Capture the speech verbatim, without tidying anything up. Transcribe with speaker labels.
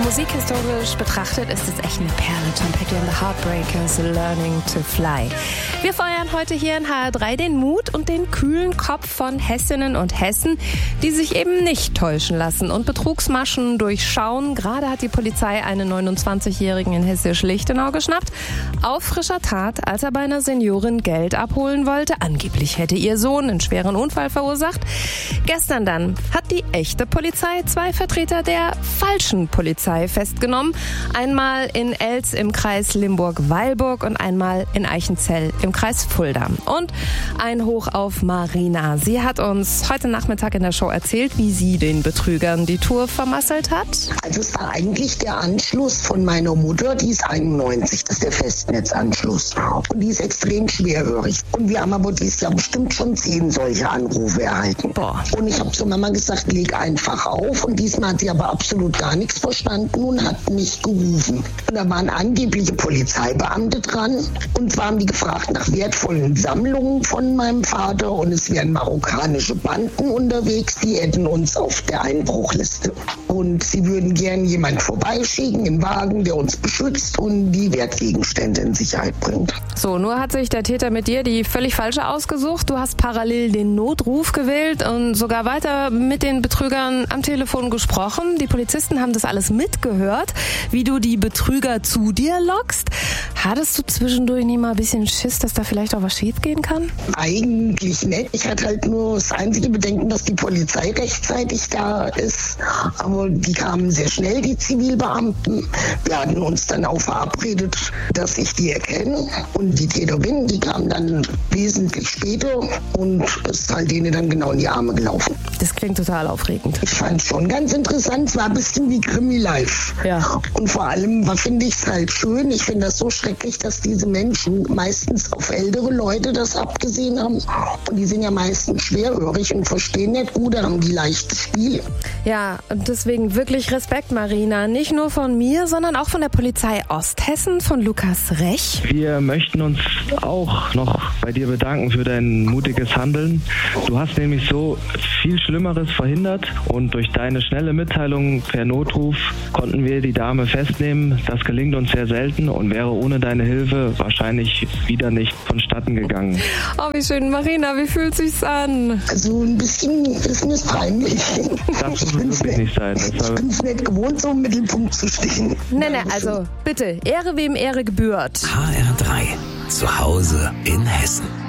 Speaker 1: Musikhistorisch betrachtet ist es echt eine Perle. Tom Petty and the Heartbreakers, Learning to Fly. Wir feiern heute hier in H R drei den Mut und den kühlen Kopf von Hessinnen und Hessen, die sich eben nicht täuschen lassen und Betrugsmaschen durchschauen. Gerade hat die Polizei einen neunundzwanzigjährigen in Hessisch-Lichtenau geschnappt. Auf frischer Tat, als er bei einer Seniorin Geld abholen wollte. Angeblich hätte ihr Sohn einen schweren Unfall verursacht. Gestern dann hat die echte Polizei zwei Vertreter der falschen Polizei festgenommen. Einmal in Elz im Kreis Limburg-Weilburg und einmal in Eichenzell im Kreis Fulda. Und ein Hoch auf Marina. Sie hat uns heute Nachmittag in der Show erzählt, wie sie den Betrügern die Tour vermasselt hat.
Speaker 2: Also es war eigentlich der Anschluss von meiner Mutter, die ist einundneunzig, das ist der Festnetzanschluss. Und die ist extrem schwerhörig. Und wir haben aber dieses Jahr bestimmt schon zehn solche Anrufe erhalten.
Speaker 1: Boah.
Speaker 2: Und ich habe zur Mama gesagt, leg einfach auf. Und diesmal hat sie aber absolut gar nichts verstanden und hat mich gerufen. Und da waren angebliche Polizeibeamte dran und zwar haben die gefragt nach wertvollen Sammlungen von meinem Vater und es wären marokkanische Banden unterwegs, die hätten uns auf der Einbruchliste. Und sie würden gern jemand vorbeischicken im Wagen, der uns beschützt und die Wertgegenstände in Sicherheit bringt.
Speaker 1: So, nur hat sich der Täter mit dir die völlig falsche ausgesucht. Du hast parallel den Notruf gewählt und sogar weiter mit den Betrügern am Telefon gesprochen. Die Polizisten haben das alles mitgehört, wie du die Betrüger zu dir lockst. Hattest du zwischendurch nie mal ein bisschen Schiss, dass da vielleicht auch was schief gehen kann?
Speaker 2: Eigentlich nicht. Ich hatte halt nur das einzige Bedenken, dass die Polizei rechtzeitig da ist. Aber die kamen sehr schnell, die Zivilbeamten. Wir hatten uns dann auch verabredet, dass ich die erkenne. Und die Täterin, die kam dann wesentlich später und ist halt denen dann genau in die Arme gelaufen.
Speaker 1: Das klingt total aufregend.
Speaker 2: Ich fand es schon ganz interessant. Es war ein bisschen wie Krimi Live.
Speaker 1: Ja.
Speaker 2: Und vor allem finde ich es halt schön. Ich finde das so schrecklich, dass diese Menschen meistens auf ältere Leute das abgesehen haben. Und die sind ja meistens schwerhörig und verstehen nicht gut, dann haben die leichtes Spiel.
Speaker 1: Ja, und deswegen wirklich Respekt, Marina. Nicht nur von mir, sondern auch von der Polizei Osthessen, von Lukas Rech.
Speaker 3: Wir möchten uns auch noch bei dir bedanken für dein mutiges Handeln. Du hast nämlich so viel Schlimmeres verhindert und durch deine schnelle Mitteilung per Notruf konnten wir die Dame festnehmen. Das gelingt uns sehr selten und wäre ohne deine Hilfe wahrscheinlich wieder nicht vonstatten gegangen.
Speaker 1: Oh, wie schön. Marina, wie fühlt sich's an?
Speaker 2: Also ein bisschen ist mir peinlich.
Speaker 3: Das muss wirklich nicht sein.
Speaker 2: Ich bin es nicht gewohnt, so im Mittelpunkt zu stehen.
Speaker 1: Nee, nee, also bitte, Ehre wem Ehre gebührt.
Speaker 4: H R drei. Zu Hause in Hessen.